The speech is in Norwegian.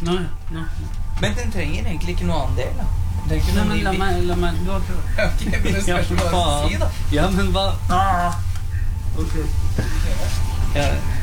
Nei. Men den trenger egentlig ikke noe annen del, da. Nei, men la meg Ok, men det spørs hva du si, da. Ja, men hva? Ok. Ja.